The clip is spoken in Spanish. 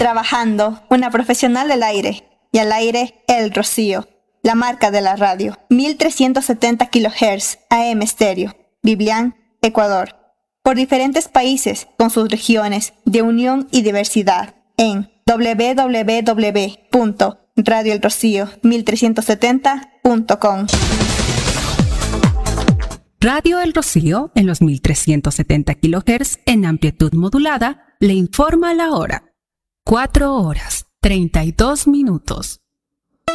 Trabajando, una profesional del aire. Y al aire, El Rocío, la marca de la radio. 1370 kHz AM estéreo. Biblián, Ecuador. Por diferentes países, con sus regiones de unión y diversidad. En www.radioelrocío1370.com. Radio El Rocío, en los 1370 kHz en amplitud modulada, le informa la hora. 4 horas, 32 minutos.